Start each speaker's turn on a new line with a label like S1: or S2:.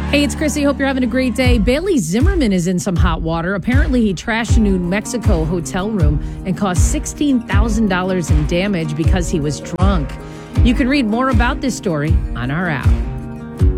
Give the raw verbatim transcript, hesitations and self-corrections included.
S1: Hey, it's Chrissy. Hope you're having a great day. Bailey Zimmerman is in some hot water. Apparently, he trashed a New Mexico hotel room and caused sixteen thousand dollars in damage because he was drunk. You can read more about this story on our app.